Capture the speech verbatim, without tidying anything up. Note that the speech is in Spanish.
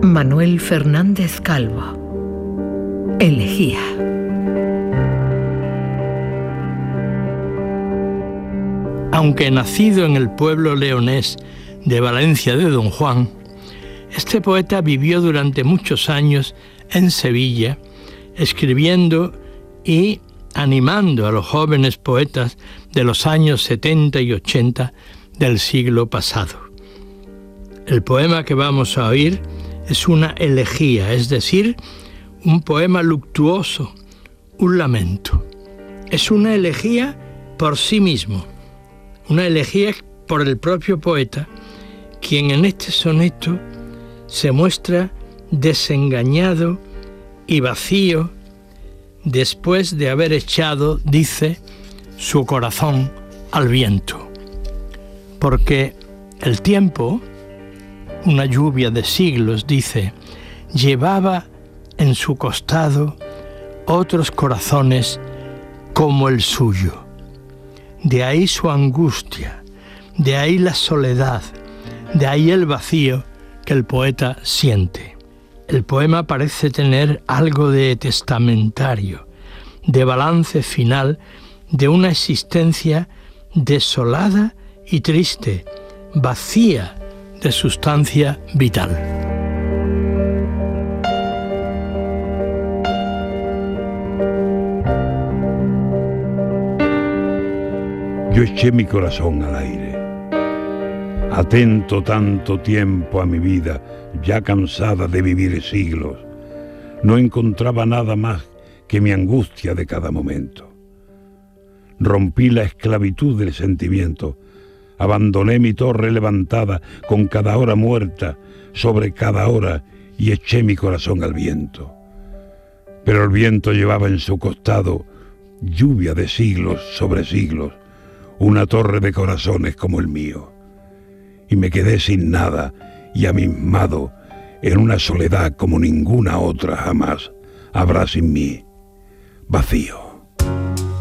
Manuel Fernández Calvo. Elegía. Aunque nacido en el pueblo leonés de Valencia de Don Juan, este poeta vivió durante muchos años en Sevilla, escribiendo y animando a los jóvenes poetas de los años setenta y ochenta del siglo pasado. El poema que vamos a oír es una elegía, es decir, un poema luctuoso, un lamento. Es una elegía por sí mismo, una elegía por el propio poeta, quien en este soneto se muestra desengañado y vacío después de haber echado, dice, su corazón al viento. Porque el tiempo, una lluvia de siglos, dice, llevaba en su costado otros corazones como el suyo. De ahí su angustia, de ahí la soledad, de ahí el vacío que el poeta siente. El poema parece tener algo de testamentario, de balance final de una existencia desolada y triste, vacía de sustancia vital. Yo eché mi corazón al aire, atento tanto tiempo a mi vida, ya cansada de vivir siglos. No encontraba nada más que mi angustia de cada momento. Rompí la esclavitud del sentimiento, abandoné mi torre levantada con cada hora muerta sobre cada hora y eché mi corazón al viento. Pero el viento llevaba en su costado lluvia de siglos sobre siglos, una torre de corazones como el mío. Y me quedé sin nada y amismado en una soledad como ninguna otra jamás habrá sin mí, vacío.